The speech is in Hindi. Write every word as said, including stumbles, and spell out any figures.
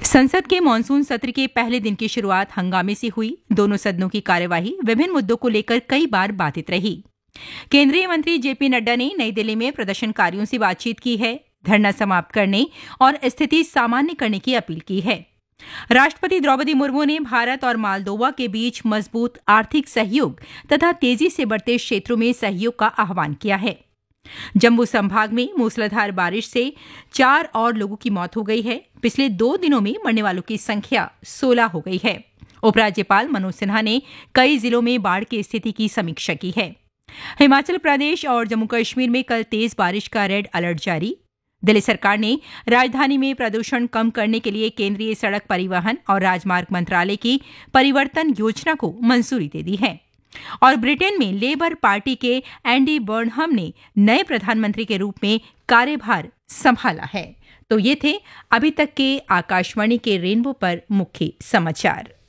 संसद के मानसून सत्र के पहले दिन की शुरुआत हंगामे से हुई। दोनों सदनों की कार्यवाही विभिन्न मुद्दों को लेकर कई बार बाधित रही। केंद्रीय मंत्री जेपी नड्डा ने नई दिल्ली में प्रदर्शनकारियों से बातचीत की है, धरना समाप्त करने और स्थिति सामान्य करने की अपील की है। राष्ट्रपति द्रौपदी मुर्मू ने भारत और मालदोवा के बीच मजबूत आर्थिक सहयोग तथा तेजी से बढ़ते क्षेत्रों में सहयोग का आह्वान किया है। जम्मू संभाग में मूसलाधार बारिश से चार और लोगों की मौत हो गई है। पिछले दो दिनों में मरने वालों की संख्या सोलह हो गई है। उपराज्यपाल मनोज सिन्हा ने कई जिलों में बाढ़ की स्थिति की समीक्षा की है। हिमाचल प्रदेश और जम्मू कश्मीर में कल तेज बारिश का रेड अलर्ट जारी। दिल्ली सरकार ने राजधानी में प्रदूषण कम करने के लिए केंद्रीय सड़क परिवहन और राजमार्ग मंत्रालय की परिवर्तन योजना को मंजूरी दे दी है। और ब्रिटेन में लेबर पार्टी के एंडी बर्नहम ने नए प्रधानमंत्री के रूप में कार्यभार संभाला है। तो ये थे अभी तक के आकाशवाणी के रेनबो पर मुख्य समाचार।